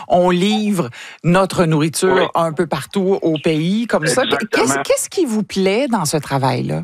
on livre notre nourriture un peu partout au pays, comme ça. Qu'est-ce qui vous plaît dans ce travail-là?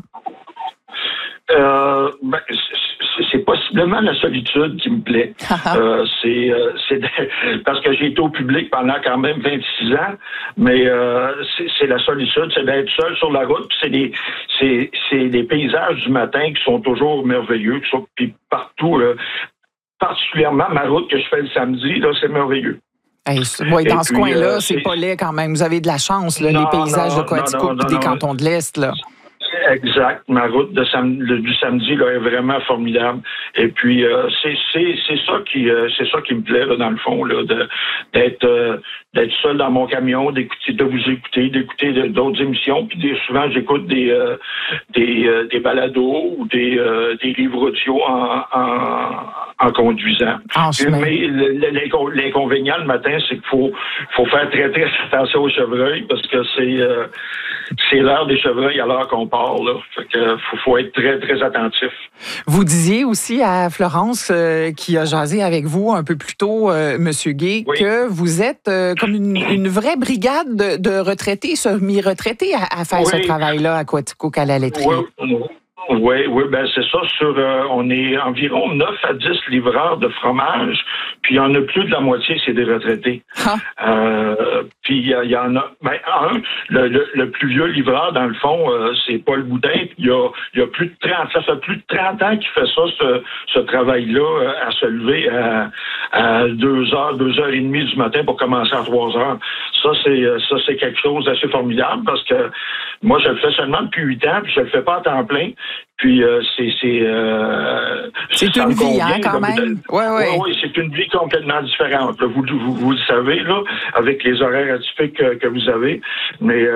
C'est possiblement la solitude qui me plaît. C'est parce que j'ai été au public pendant quand même 26 ans, mais c'est la solitude, c'est d'être seul sur la route. Puis c'est des paysages du matin qui sont toujours merveilleux, puis partout. Particulièrement ma route que je fais le samedi, là, c'est merveilleux. Dans ce coin-là, c'est pas laid quand même. Vous avez de la chance, là, les paysages de Coaticook et des cantons de l'Est, là. Exact. Ma route du samedi là, est vraiment formidable. Et puis c'est ça qui me plaît là, dans le fond là, d'être seul dans mon camion, de vous écouter, d'écouter d'autres émissions. Puis souvent j'écoute des balados ou des livres audio en conduisant. Mais l'inconvénient le matin, c'est qu'il faut faire très très attention aux chevreuils parce que c'est l'heure des chevreuils à l'heure qu'on part. Là. Fait que faut être très, très attentif. Vous disiez aussi à Florence, qui a jasé avec vous un peu plus tôt, Monsieur Gay, que vous êtes comme une vraie brigade de retraités, semi-retraités à faire ce travail-là à Coaticook, à la laiterie. Oui, ben c'est ça. On est environ 9 à 10 livreurs de fromage, puis il y en a plus de la moitié, c'est des retraités. Puis il y en a, le plus vieux livreur, dans le fond, c'est Paul Boudin. Il y a plus de 30, ça fait plus de 30 ans qu'il fait ça, ce travail-là, à se lever à 2h30 du matin pour commencer à 3h. Ça, c'est quelque chose d'assez formidable parce que moi, je le fais seulement depuis 8 ans, puis je le fais pas à temps plein. Puis c'est une vie, quand même. Oui, c'est une vie complètement différente. Vous le savez, là, avec les horaires atypiques que vous avez. Mais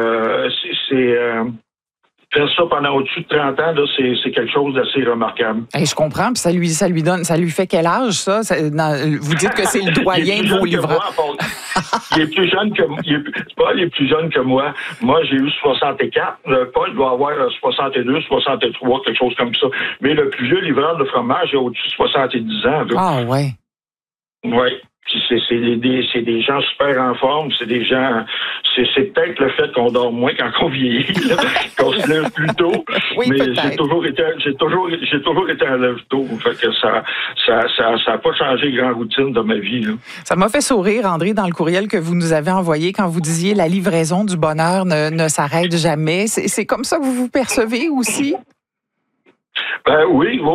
faire ça pendant au-dessus de 30 ans, là, c'est quelque chose d'assez remarquable. Je comprends, puis ça lui fait quel âge, ça? Vous dites que c'est le doyen de vos livreurs. Il est plus jeune que Paul est plus jeune que moi. Moi, j'ai eu 64. Paul doit avoir 62, 63, quelque chose comme ça. Mais le plus vieux livreur de fromage est au-dessus de 70 ans. Là. Ah, ouais. Oui. C'est des gens super en forme, c'est des gens. C'est peut-être le fait qu'on dort moins quand on vieillit, là, qu'on se lève plus tôt. Mais j'ai toujours été un lève-tôt. Fait que ça a pas changé grand routine de ma vie. Là. Ça m'a fait sourire, André, dans le courriel que vous nous avez envoyé quand vous disiez la livraison du bonheur ne s'arrête jamais. C'est comme ça que vous vous percevez aussi? Oui,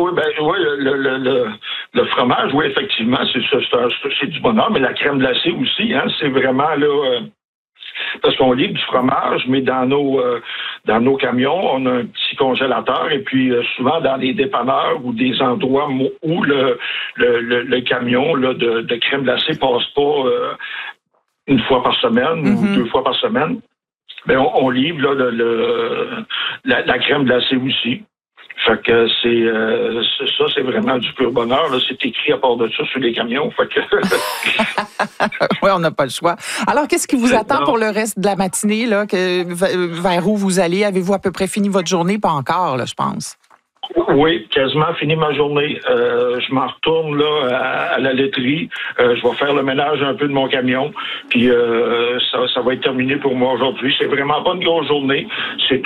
le fromage, oui, effectivement, c'est du bonheur, mais la crème glacée aussi, hein, c'est vraiment là. Parce qu'on livre du fromage, mais dans nos camions, on a un petit congélateur et puis souvent dans les dépanneurs ou des endroits où le camion là, de crème glacée passe pas une fois par semaine ou 2 fois par semaine, ben on livre là, la crème glacée aussi. Fait que c'est vraiment du pur bonheur. Là. C'est écrit à part de ça sur les camions. Fait que... Oui, on n'a pas le choix. Alors, qu'est-ce qui vous attend pour le reste de la matinée? Là, vers où vous allez? Avez-vous à peu près fini votre journée? Pas encore, là, je pense. Oui, quasiment fini ma journée. Je m'en retourne là à la laiterie. Je vais faire le ménage un peu de mon camion. Puis ça va être terminé pour moi aujourd'hui. C'est vraiment pas une grosse journée. C'est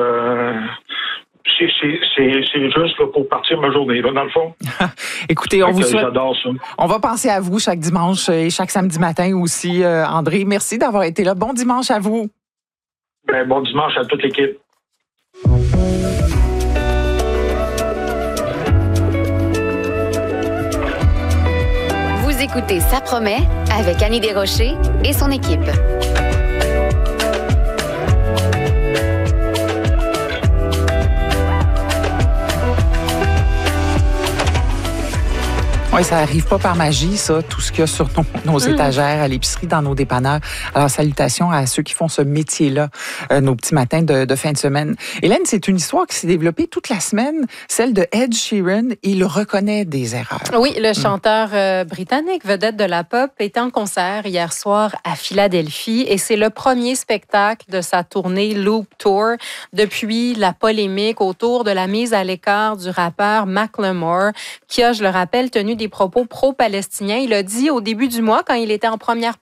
juste là, pour partir ma journée, là, dans le fond. Écoutez, on vous souhaite... J'adore ça. On va penser à vous chaque dimanche et chaque samedi matin aussi, André. Merci d'avoir été là. Bon dimanche à vous. Bon dimanche à toute l'équipe. Vous écoutez Ça promet avec Annie Desrochers et son équipe. Oui, ça n'arrive pas par magie, ça, tout ce qu'il y a sur nos étagères, à l'épicerie, dans nos dépanneurs. Alors, salutations à ceux qui font ce métier-là, nos petits matins de fin de semaine. Hélène, c'est une histoire qui s'est développée toute la semaine, celle de Ed Sheeran. Il reconnaît des erreurs. Oui, le chanteur britannique, vedette de la pop, était en concert hier soir à Philadelphie et c'est le premier spectacle de sa tournée Loop Tour depuis la polémique autour de la mise à l'écart du rappeur Macklemore, qui a, je le rappelle, tenu des propos pro-palestiniens. Il a dit au début du mois, quand il était en première